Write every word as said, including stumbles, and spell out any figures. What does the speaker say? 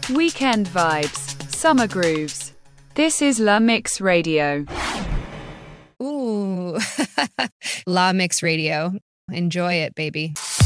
Weekend vibes, summer grooves. This is La Mix Radio. Ooh, La Mix Radio. Enjoy it, baby.